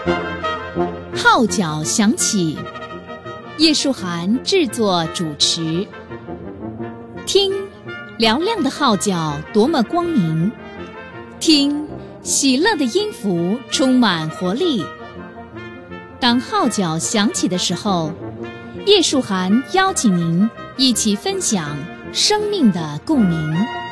号角响起，叶树涵制作主持。听，嘹亮的号角多么光明；听，喜乐的音符充满活力。当号角响起的时候，叶树涵邀请您一起分享生命的共鸣。